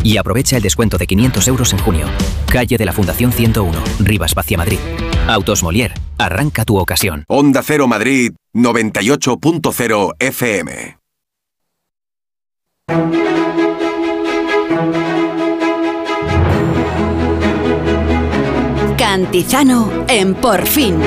Y aprovecha el descuento de 500 euros en junio. Calle de la Fundación 101, Rivas Vacia, Madrid. Autos Molière, arranca tu ocasión. Onda Cero Madrid, 98.0 FM. Cantizano en Por Fin.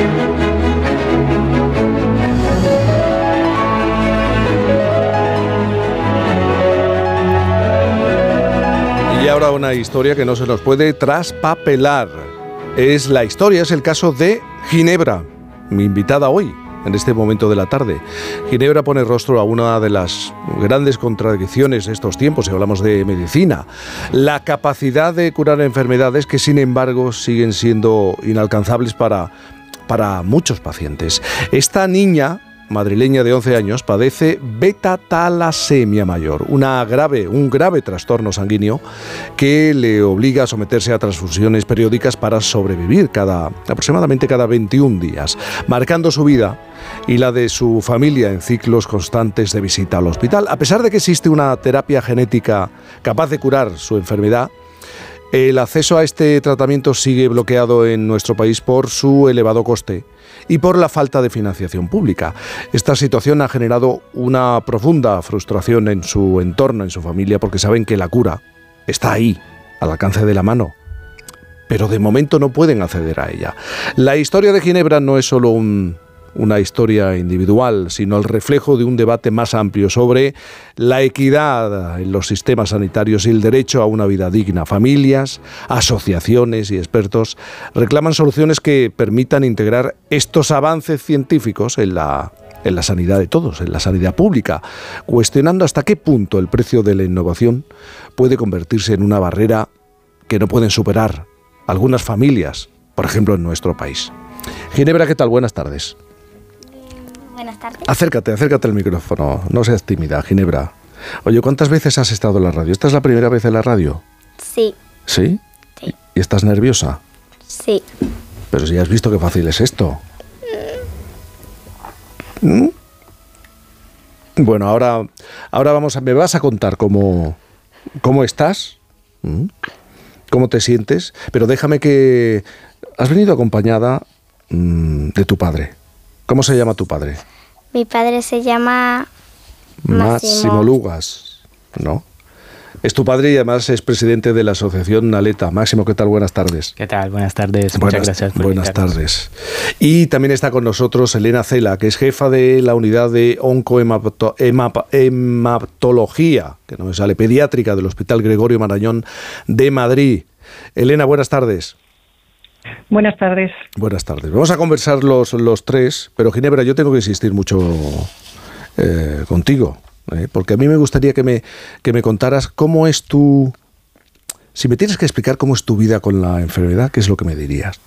Y ahora una historia que no se nos puede traspapelar. Es el caso de Ginebra, mi invitada hoy, en este momento de la tarde. Ginebra pone rostro a una de las grandes contradicciones de estos tiempos, si hablamos de medicina. La capacidad de curar enfermedades que, sin embargo, siguen siendo inalcanzables para muchos pacientes. Esta niña madrileña de 11 años padece beta-talasemia mayor, un grave trastorno sanguíneo que le obliga a someterse a transfusiones periódicas para sobrevivir aproximadamente cada 21 días, marcando su vida y la de su familia en ciclos constantes de visita al hospital. A pesar de que existe una terapia genética capaz de curar su enfermedad, el acceso a este tratamiento sigue bloqueado en nuestro país por su elevado coste y por la falta de financiación pública. Esta situación ha generado una profunda frustración en su entorno, en su familia, porque saben que la cura está ahí, al alcance de la mano, pero de momento no pueden acceder a ella. La historia de Ginebra no es solo una historia individual, sino el reflejo de un debate más amplio sobre la equidad en los sistemas sanitarios y el derecho a una vida digna. Familias, asociaciones y expertos reclaman soluciones que permitan integrar estos avances científicos en la sanidad de todos, en la sanidad pública, cuestionando hasta qué punto el precio de la innovación puede convertirse en una barrera que no pueden superar algunas familias, por ejemplo en nuestro país. Ginebra, ¿qué tal? Buenas tardes. Buenas tardes. Acércate al micrófono, no seas tímida, Ginebra. Oye, ¿cuántas veces has estado en la radio? ¿Esta es la primera vez en la radio? Sí. ¿Sí? Sí. ¿Y estás nerviosa? Sí. Pero si has visto qué fácil es esto. ¿Mm? Bueno, ahora me vas a contar cómo estás, cómo te sientes, pero déjame que... Has venido acompañada de tu padre. ¿Cómo se llama tu padre? Mi padre se llama Máximo Lugas, ¿no? Es tu padre y además es presidente de la asociación Naleta. Máximo, ¿qué tal? Buenas tardes. ¿Qué tal? Buenas tardes. Muchas gracias por Buenas invitarnos. tardes. Y también está con nosotros Elena Cela, que es jefa de la unidad de oncohematología, que no me sale, pediátrica del Hospital Gregorio Marañón de Madrid. Elena, buenas tardes. Buenas tardes. Buenas tardes. Vamos a conversar los tres, pero Ginebra, yo tengo que insistir mucho contigo, porque a mí me gustaría que me contaras cómo es tu... Si me tienes que explicar cómo es tu vida con la enfermedad, ¿qué es lo que me dirías?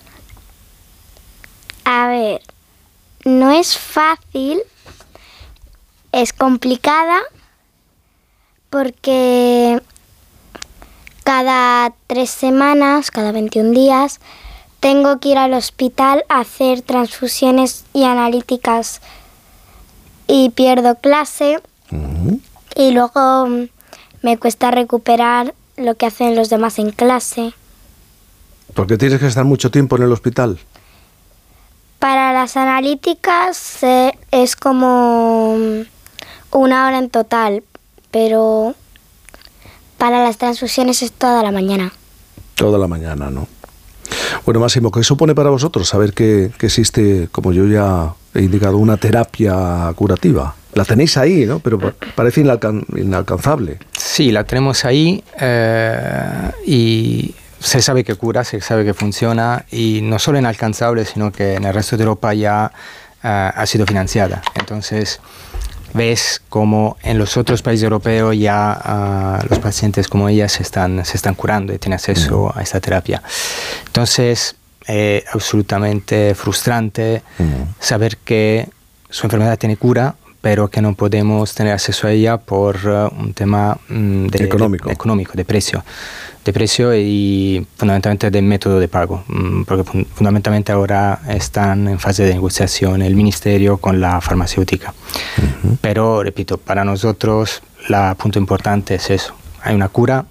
A ver, no es fácil, es complicada, porque cada 3 semanas, cada 21 días, tengo que ir al hospital a hacer transfusiones y analíticas y pierdo clase. Y luego me cuesta recuperar lo que hacen los demás en clase. ¿Por qué tienes que estar mucho tiempo en el hospital? Para las analíticas es como 1 hora en total, pero para las transfusiones es toda la mañana. Toda la mañana, ¿no? Bueno, Máximo, ¿qué supone para vosotros saber que existe, como yo ya he indicado, una terapia curativa? La tenéis ahí, ¿no? Pero parece inalcanzable. Sí, la tenemos ahí y se sabe que cura, se sabe que funciona y no solo inalcanzable, sino que en el resto de Europa ya ha sido financiada. Entonces, ves como en los otros países europeos ya los pacientes como ella se están curando y tienen acceso a esta terapia. Entonces, absolutamente frustrante saber que su enfermedad tiene cura, pero que no podemos tener acceso a ella por un tema económico, de precio y fundamentalmente de método de pago, porque fundamentalmente ahora están en fase de negociación el ministerio con la farmacéutica. Pero, repito, para nosotros el punto importante es eso. Hay una cura,